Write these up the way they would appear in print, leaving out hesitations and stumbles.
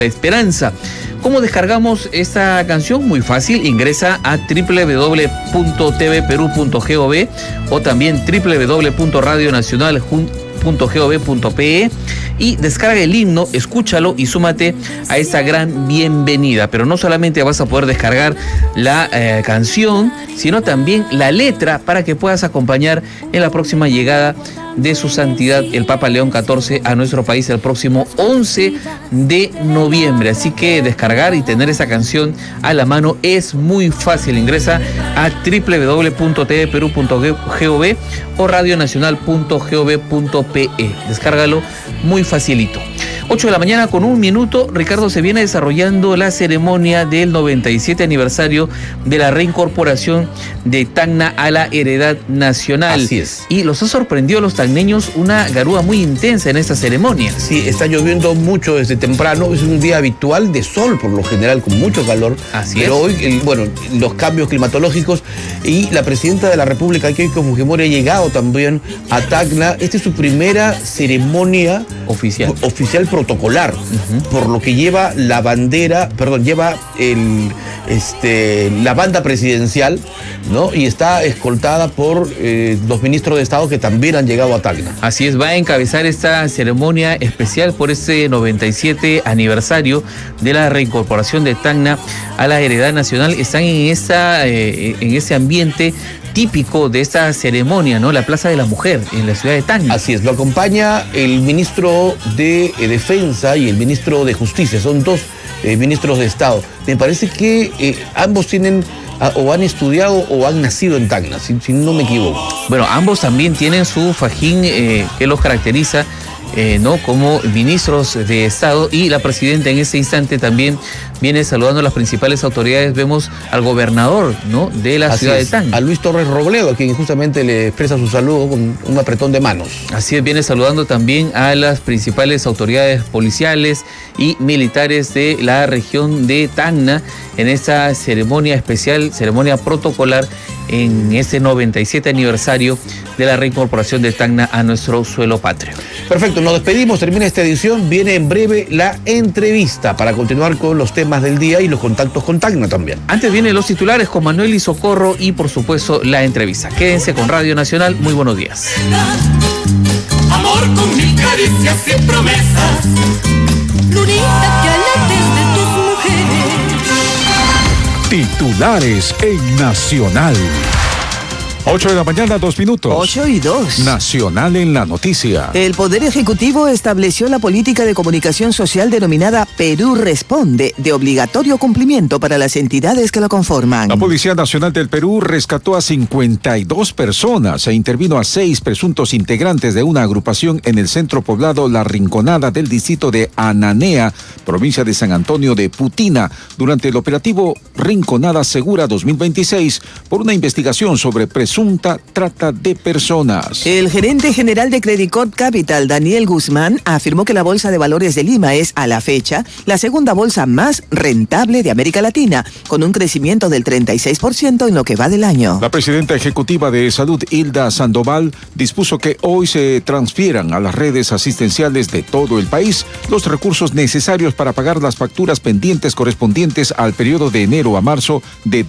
Esperanza. ¿Cómo descargamos esta canción? Muy fácil, ingresa a www.tvperú.gov o también www.radionacional.gov.pe y descarga el himno, escúchalo y súmate a esta gran bienvenida. Pero no solamente vas a poder descargar la canción, sino también la letra para que puedas acompañar en la próxima llegada de su santidad el Papa León XIV a nuestro país el próximo 11 de noviembre. Así que descargar y tener esa canción a la mano es muy fácil. Ingresa a www.tvperú.gov o radionacional.gov.pe. Descárgalo muy facilito. 8 de la mañana con 1 minuto, Ricardo, se viene desarrollando la ceremonia del 97 aniversario de la reincorporación de Tacna a la heredad nacional. Así es. Y los ha sorprendido a los tacneños una garúa muy intensa en esta ceremonia. Sí, está lloviendo mucho desde temprano, es un día habitual de sol por lo general, con mucho calor. Así pero es. Hoy, los cambios climatológicos y la presidenta de la República, Keiko Fujimori, ha llegado también a Tacna. Esta es su primera ceremonia Oficial protocolar, por lo que lleva la bandera, lleva la banda presidencial, ¿no? Y está escoltada por los ministros de Estado que también han llegado a Tacna. Así es, va a encabezar esta ceremonia especial por ese 97 aniversario de la reincorporación de Tacna a la heredad nacional. Están en ese ambiente típico de esta ceremonia, ¿no? La Plaza de la Mujer en la ciudad de Tacna. Así es, lo acompaña el ministro de Defensa y el ministro de Justicia, son dos ministros de Estado. Me parece que ambos tienen o han estudiado o han nacido en Tacna, si no me equivoco. Bueno, ambos también tienen su fajín que los caracteriza, ¿no? Como ministros de Estado, y la presidenta en este instante también viene saludando a las principales autoridades. Vemos al gobernador, ¿no? De la ciudad de Tacna. A Luis Torres Robledo, a quien justamente le expresa su saludo con un apretón de manos. Así es, viene saludando también a las principales autoridades policiales y militares de la región de Tacna en esta ceremonia especial, ceremonia protocolar en este 97 aniversario de la reincorporación de Tacna a nuestro suelo patrio. Perfecto, nos despedimos, termina esta edición, viene en breve la entrevista para continuar con los temas del día y los contactos con Tacna también. Antes vienen los titulares con Manuel y Socorro y por supuesto la entrevista. Quédense con Radio Nacional, muy buenos días. Amor con mil caricias y promesas, lunita que alates de tus mujeres. Titulares en Nacional. 8 de la mañana, 2 minutos. 8:02. Nacional en la noticia. El Poder Ejecutivo estableció la política de comunicación social denominada Perú Responde, de obligatorio cumplimiento para las entidades que lo conforman. La Policía Nacional del Perú rescató a 52 personas e intervino a 6 presuntos integrantes de una agrupación en el centro poblado La Rinconada del distrito de Ananea, provincia de San Antonio de Putina, durante el operativo Rinconada Segura 2026, por una investigación sobre presunta trata de personas. El gerente general de Credit Corp Capital, Daniel Guzmán, afirmó que la Bolsa de Valores de Lima es, a la fecha, la segunda bolsa más rentable de América Latina, con un crecimiento del 36% en lo que va del año. La presidenta ejecutiva de Salud, Hilda Sandoval, dispuso que hoy se transfieran a las redes asistenciales de todo el país los recursos necesarios para pagar las facturas pendientes correspondientes al periodo de enero a marzo de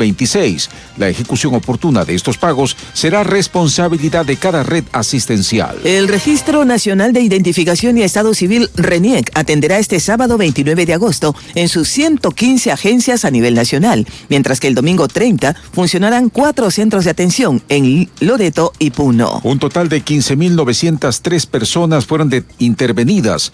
2026. La ejecución oportuna de estos pagos será responsabilidad de cada red asistencial. El Registro Nacional de Identificación y Estado Civil, RENIEC, atenderá este sábado 29 de agosto en sus 115 agencias a nivel nacional, mientras que el domingo 30 funcionarán 4 centros de atención en Loreto y Puno. Un total de 15.903 personas fueron intervenidas,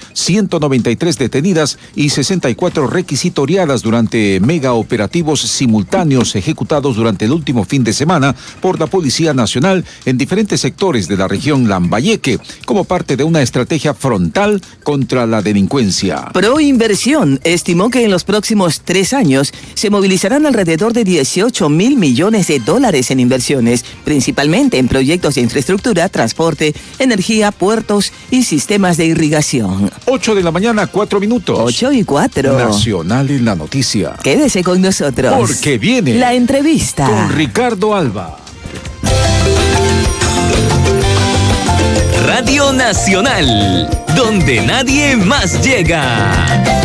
193 detenidas y 64 requisitoriadas durante mega operativos simultáneos ejecutados durante el último fin de semana por la Policía Nacional en diferentes sectores de la región Lambayeque, como parte de una estrategia frontal contra la delincuencia. Proinversión estimó que en los próximos 3 años se movilizarán alrededor de 18.000 millones de dólares en inversiones, principalmente en proyectos de infraestructura, transporte, energía, puertos y sistemas de irrigación. 8 de la mañana, 4 minutos. 8:04. Nacional en la noticia. Quédese con nosotros. Porque viene la entrevista con Ricardo Alba. Radio Nacional, donde nadie más llega.